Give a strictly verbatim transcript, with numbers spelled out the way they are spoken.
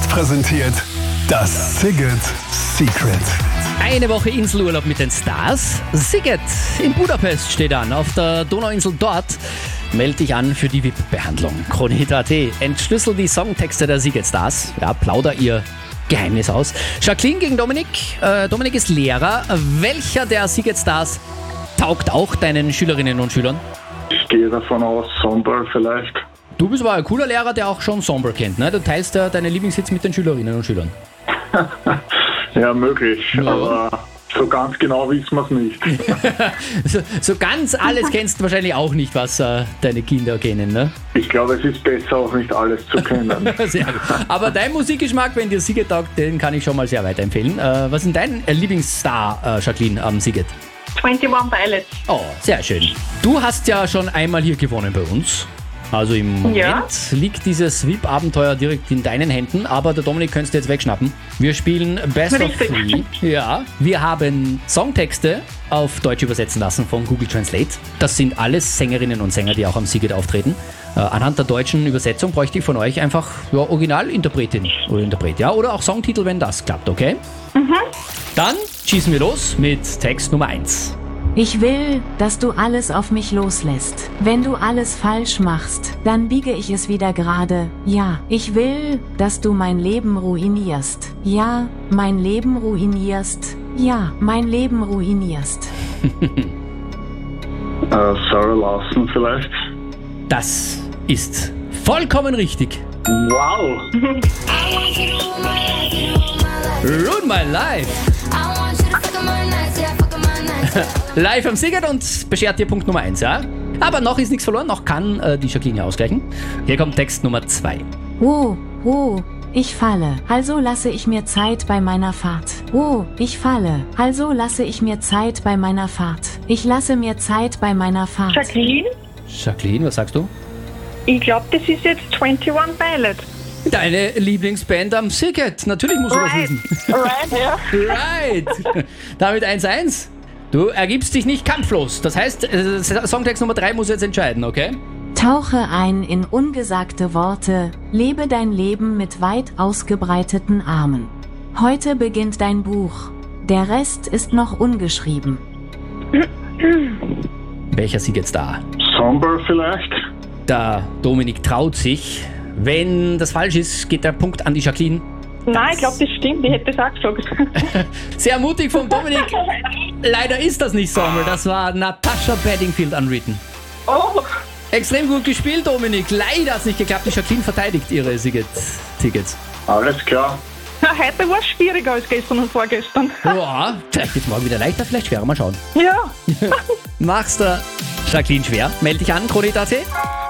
wird präsentiert das Szigет Secret. Eine Woche Inselurlaub mit den Stars. Sziget in Budapest steht an, auf der Donauinsel dort. Meld dich an für die V I P-Behandlung. Krone Punkt at. Entschlüssel die Songtexte der Sziget Stars. Ja, plauder ihr Geheimnis aus. Jacqueline gegen Dominik. Äh, Dominik ist Lehrer. Welcher der Sziget Stars taugt auch deinen Schülerinnen und Schülern? Ich gehe davon aus, Somber vielleicht. Du bist aber ein cooler Lehrer, der auch schon Somber kennt, ne? Du teilst ja deine Lieblingshits mit den Schülerinnen und Schülern. Ja, möglich, Ja. aber so ganz genau wissen wir es nicht. so, so ganz alles kennst du wahrscheinlich auch nicht, was äh, deine Kinder kennen, ne? Ich glaube, es ist besser, auch nicht alles zu kennen. Sehr gut. Aber dein Musikgeschmack, wenn dir Sziget taugt, den kann ich schon mal sehr weiterempfehlen. Äh, was ist dein äh, Lieblingsstar, äh, Jacqueline, am Sziget? einundzwanzig Pilots. Oh, sehr schön. Du hast ja schon einmal hier gewonnen bei uns. Also im Moment Ja. liegt dieses V I P-Abenteuer direkt in deinen Händen, aber der Dominik könntest du jetzt wegschnappen. Wir spielen Best Richtig. of Three. Ja, wir haben Songtexte auf Deutsch übersetzen lassen von Google Translate. Das sind alles Sängerinnen und Sänger, die auch am Sziget auftreten. Äh, anhand der deutschen Übersetzung bräuchte ich von euch einfach ja, Originalinterpretin oder Interpret, ja, oder auch Songtitel, wenn das klappt, okay? Mhm. Dann schießen wir los mit Text Nummer eins. Ich will, dass du alles auf mich loslässt. Wenn du alles falsch machst, dann biege ich es wieder gerade. Ja, ich will, dass du mein Leben ruinierst. Ja, mein Leben ruinierst. Ja, mein Leben ruinierst. äh, Sarah Larson vielleicht. Das ist vollkommen richtig. Wow! Ruin My Life. Live am Sziget und beschert dir Punkt Nummer eins, ja? Aber noch ist nichts verloren, noch kann äh, die Jacqueline ausgleichen. Hier kommt Text Nummer zwei. Oh, oh, ich falle, also lasse ich mir Zeit bei meiner Fahrt. Oh, ich falle, also lasse ich mir Zeit bei meiner Fahrt. Ich lasse mir Zeit bei meiner Fahrt. Jacqueline, Jacqueline, was sagst du? ich glaube, das ist jetzt einundzwanzig Pilots. Deine Lieblingsband am Sziget. Natürlich musst du das Right, wissen. right, ja. Right. Damit eins eins. Du ergibst dich nicht kampflos. Das heißt, äh, Songtext Nummer drei muss jetzt entscheiden, okay? Tauche ein in ungesagte Worte, lebe dein Leben mit weit ausgebreiteten Armen. Heute beginnt dein Buch. Der Rest ist noch ungeschrieben. Welcher Sziget Star? Somber vielleicht. Der Dominik traut sich. Wenn das falsch ist, geht der Punkt an die Jacqueline. Nein, ich glaube, das stimmt. Ich hätte es auch gesagt. Sehr mutig von Dominik. Leider ist das nicht Sommer. Das war Natasha Bedingfield Unwritten. Oh, Extrem gut gespielt, Dominik. Leider hat es nicht geklappt. Die Jacqueline verteidigt ihre Sziget-Tickets. Alles klar. heute war es schwieriger als gestern und vorgestern. Ja, vielleicht ist morgen wieder leichter, vielleicht schwerer. Mal schauen. Ja. Mach's der Jacqueline schwer. Meld dich an, Krone Punkt at.